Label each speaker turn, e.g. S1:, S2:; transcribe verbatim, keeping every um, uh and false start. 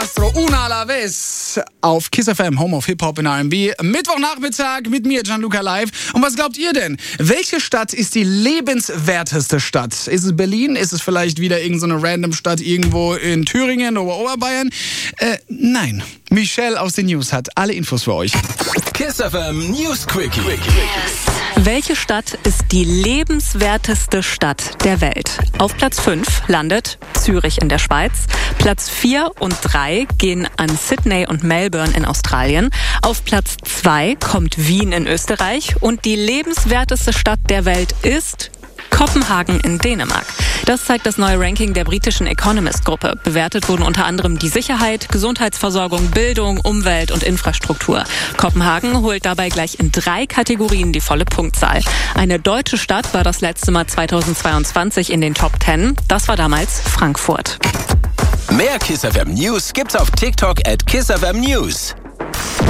S1: Castro, una a la vez auf Kiss F M, Home of Hip-Hop in R and B. Mittwochnachmittag mit mir, Gianluca Live. Und was glaubt ihr denn? Welche Stadt ist die lebenswerteste Stadt? Ist es Berlin? Ist es vielleicht wieder irgendeine so random Stadt irgendwo in Thüringen oder Oberbayern? Äh, nein. Michelle aus den News hat alle Infos für euch.
S2: Kiss F M News Quickie.
S3: Welche Stadt ist die lebenswerteste Stadt der Welt? Auf Platz fünf landet Zürich in der Schweiz. Platz vier und drei gehen an Sydney und Melbourne in Australien. Auf Platz zwei kommt Wien in Österreich. Und die lebenswerteste Stadt der Welt ist Kopenhagen in Dänemark. Das zeigt das neue Ranking der britischen Economist-Gruppe. Bewertet wurden unter anderem die Sicherheit, Gesundheitsversorgung, Bildung, Umwelt und Infrastruktur. Kopenhagen holt dabei gleich in drei Kategorien die volle Punktzahl. Eine deutsche Stadt war das letzte Mal zweitausendzweiundzwanzig in den Top Ten. Das war damals Frankfurt.
S2: Mehr Kiss F M News gibt's auf TikTok at Kiss F M News.